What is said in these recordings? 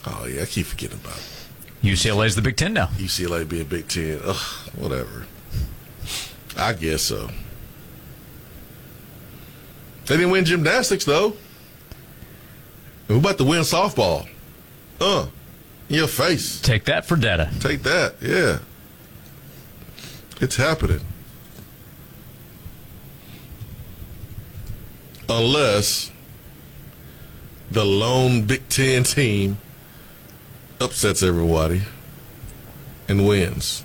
Oh, yeah, I keep forgetting about it. UCLA's the Big Ten now. UCLA being Big Ten. Ugh, whatever. I guess so. They didn't win gymnastics, though. We're about to win softball. In your face. Take that for data. Take that, yeah. It's happening. Unless the lone Big Ten team upsets everybody and wins.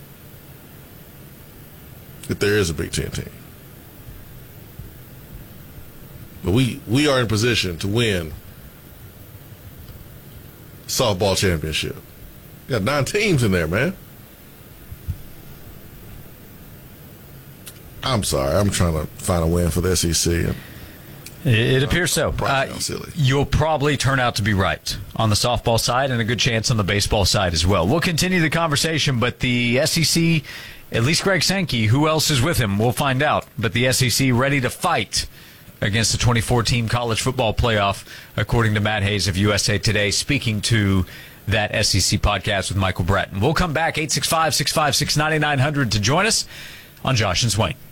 If there is a Big Ten team. But we are in position to win softball championship. Got 9 teams in there, man. I'm sorry. I'm trying to find a win for the SEC. It appears so. Silly. You'll probably turn out to be right on the softball side and a good chance on the baseball side as well. We'll continue the conversation, but the SEC, at least Greg Sankey, who else is with him? We'll find out. But the SEC ready to fight against the 24-team college football playoff, according to Matt Hayes of USA Today, speaking to that SEC podcast with Michael Bratton. We'll come back, 865-656-9900 to join us on Josh and Swain.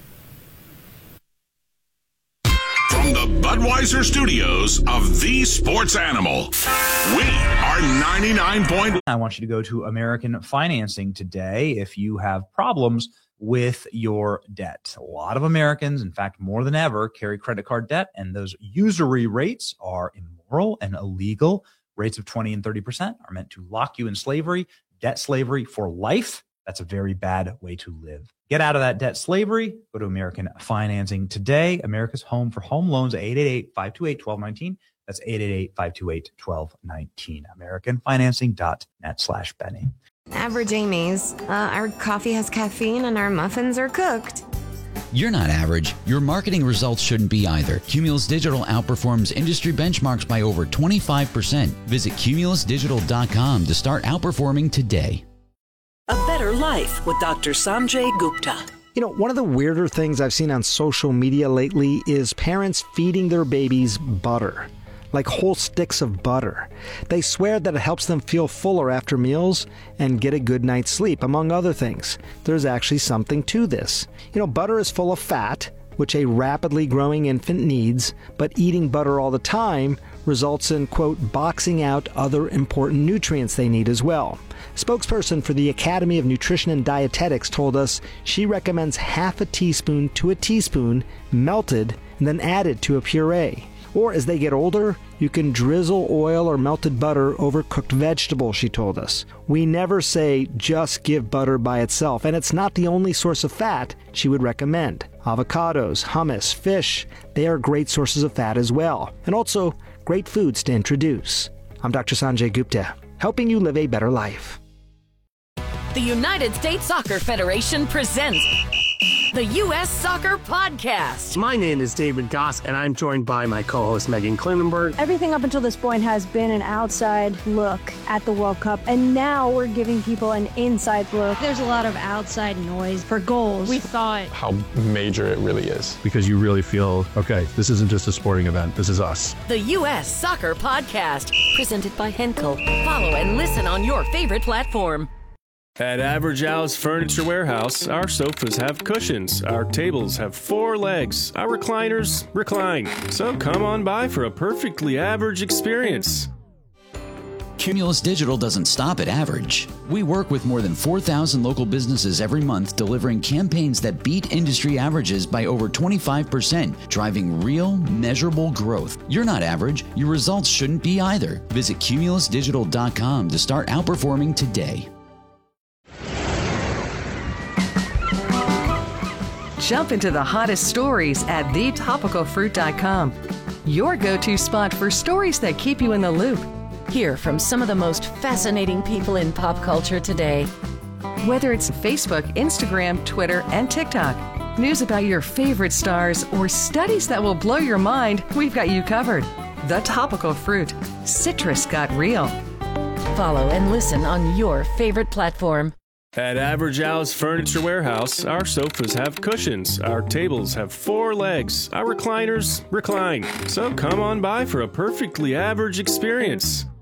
From the Budweiser studios of The Sports Animal, we are 99. I want you to go to American Financing today if you have problems with your debt. A lot of Americans, in fact, more than ever, carry credit card debt, and those usury rates are immoral and illegal. Rates of 20 and 30% are meant to lock you in slavery, debt slavery for life. That's a very bad way to live. Get out of that debt slavery. Go to American Financing today. America's home for home loans, 888-528-1219. That's 888-528-1219. AmericanFinancing.net/Benny. Average Amy's. Our coffee has caffeine and our muffins are cooked. You're not average. Your marketing results shouldn't be either. Cumulus Digital outperforms industry benchmarks by over 25%. Visit cumulusdigital.com to start outperforming today. A Better Life with Dr. Sanjay Gupta. You know, one of the weirder things I've seen on social media lately is parents feeding their babies butter. Like whole sticks of butter. They swear that it helps them feel fuller after meals and get a good night's sleep, among other things. There's actually something to this. You know, butter is full of fat, which a rapidly growing infant needs, but eating butter all the time results in, quote, boxing out other important nutrients they need as well. Spokesperson for the Academy of Nutrition and Dietetics told us she recommends half a teaspoon to a teaspoon melted and then added to a puree. Or as they get older, you can drizzle oil or melted butter over cooked vegetables, she told us. We never say just give butter by itself, and it's not the only source of fat she would recommend. Avocados, hummus, fish, they are great sources of fat as well, and also great foods to introduce. I'm Dr. Sanjay Gupta, helping you live a better life. The United States Soccer Federation presents the U.S. Soccer Podcast. My name is David Goss, and I'm joined by my co-host Megan Klinenberg. Everything up until this point has been an outside look at the World Cup, and now we're giving people an inside look. There's a lot of outside noise for goals. We thought how major it really is. Because you really feel, okay, this isn't just a sporting event, this is us. The U.S. Soccer Podcast, presented by Henkel. Follow and listen on your favorite platform. At Average Al's Furniture Warehouse, our sofas have cushions, our tables have 4 legs, our recliners recline. So come on by for a perfectly average experience. Cumulus Digital doesn't stop at average. We work with more than 4,000 local businesses every month, delivering campaigns that beat industry averages by over 25%, driving real, measurable growth. You're not average. Your results shouldn't be either. Visit cumulusdigital.com to start outperforming today. Jump into the hottest stories at thetopicalfruit.com. Your go-to spot for stories that keep you in the loop. Hear from some of the most fascinating people in pop culture today. Whether it's Facebook, Instagram, Twitter, and TikTok, news about your favorite stars, or studies that will blow your mind, we've got you covered. The Topical Fruit. Citrus got real. Follow and listen on your favorite platform. At Average Al's Furniture Warehouse, our sofas have cushions, our tables have 4 legs, our recliners recline. So come on by for a perfectly average experience.